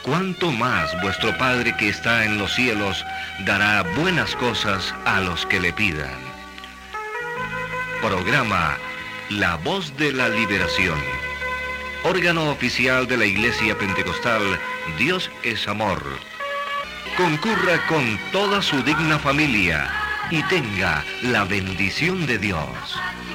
cuánto más vuestro Padre que está en los cielos dará buenas cosas a los que le pidan. Programa La Voz de la Liberación. Órgano oficial de la Iglesia Pentecostal Dios es Amor. Concurra con toda su digna familia y tenga la bendición de Dios.